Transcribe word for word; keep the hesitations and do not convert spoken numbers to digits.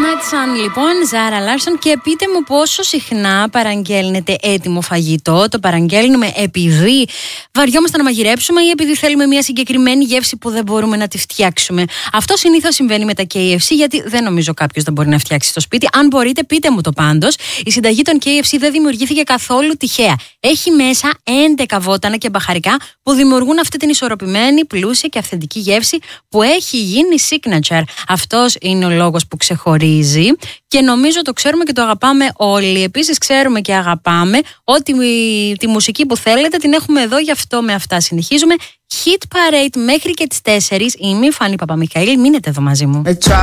Hudson, λοιπόν, Zara Larsson. Και πείτε μου πόσο συχνά παραγγέλνετε έτοιμο φαγητό. Το παραγγέλνουμε επειδή βαριόμαστε να μαγειρέψουμε ή επειδή θέλουμε μια συγκεκριμένη γεύση που δεν μπορούμε να τη φτιάξουμε. Αυτό συνήθως συμβαίνει με τα κέι εφ σι, γιατί δεν νομίζω κάποιος δεν μπορεί να φτιάξει στο σπίτι. Αν μπορείτε, πείτε μου το πάντως. Η συνταγή των κέι εφ σι δεν δημιουργήθηκε καθόλου τυχαία. Έχει μέσα έντεκα βότανα και μπαχαρικά που δημιουργούν αυτή την ισορροπημένη, πλούσια και αυθεντική γεύση που έχει γίνει signature. Αυτός είναι ο λόγος που ξεχωρίζει και νομίζω το ξέρουμε και το αγαπάμε όλοι. Επίσης ξέρουμε και αγαπάμε ότι τη μουσική που θέλετε την έχουμε εδώ, γι' αυτό με αυτά συνεχίζουμε. Hit Parade μέχρι και τις τέσσερις. Είμαι η Φάνη Παπαμιχαήλ, μείνετε εδώ μαζί μου.